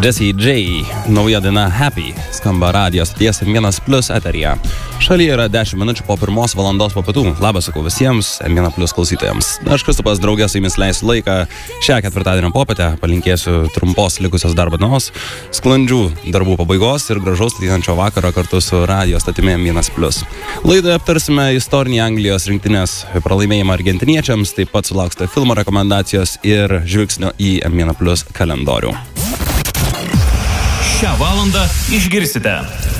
Jessie J, nauja daina Happy, skamba radijos stoties M1+ eteryje. Šalyje yra 10 minučių po 1 valandos po pietų. Labas sakau visiems M1+ klausytojams. Aš Kristupas draugė su jumis leisiu laiką šią ketvirtadienio popietę. Palinkėsiu trumpos likusios darbo dienos, sklandžių darbų pabaigos ir gražaus ateinančio vakaro kartu su radijos stotimi M1+. Laidoje aptarsime istorinį Anglijos rinktinės pralaimėjimą argentiniečiams, taip pat sulauksite filmo rekomendacijos ir žvilgsnio į M1+ kalendorių. Šią valandą išgirsite